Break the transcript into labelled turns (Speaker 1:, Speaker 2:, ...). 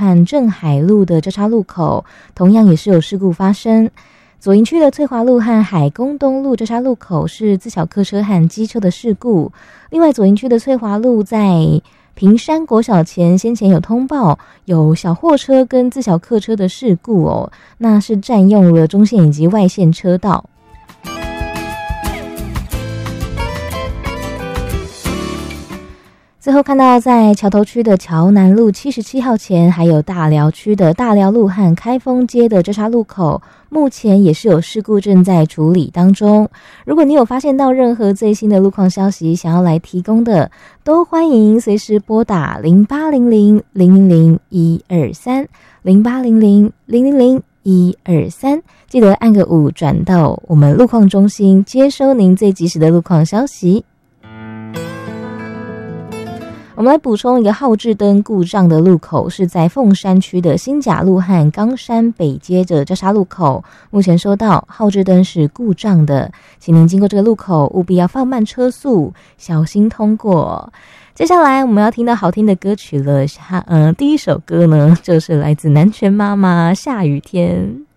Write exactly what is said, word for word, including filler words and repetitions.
Speaker 1: 和镇海路的交叉路口，同样也是有事故发生。左营区的翠华路和海宫东路交叉路口是自小客车和机车的事故。另外，左营区的翠华路在平山国小前先前有通报有小货车跟自小客车的事故哦，那是占用了中线以及外线车道。最后看到在桥头区的桥南路七十七号前，还有大寮区的大寮路和开封街的交叉路口，目前也是有事故正在处理当中。如果你有发现到任何最新的路况消息想要来提供的，都欢迎随时拨打零八零零零零零一二三 零八零零零零零一二三，记得按个五转到我们路况中心，接收您最及时的路况消息。我们来补充一个号志灯故障的路口，是在凤山区的新甲路和冈山北街的交叉路口，目前收到号志灯是故障的，请您经过这个路口务必要放慢车速，小心通过。接下来我们要听到好听的歌曲了，呃，第一首歌呢就是来自南拳妈妈《下雨天》。